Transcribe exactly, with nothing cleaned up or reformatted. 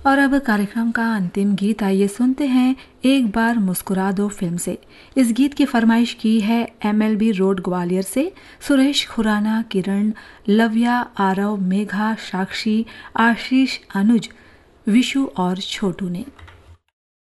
और अब कार्यक्रम का अंतिम गीत आइए सुनते हैं एक बार मुस्कुरा दो फिल्म से। इस गीत की फरमाइश की है एमएलबी रोड ग्वालियर से सुरेश खुराना, किरण, लव्या, आरव, मेघा, साक्षी, आशीष, अनुज, विशु और छोटू ने।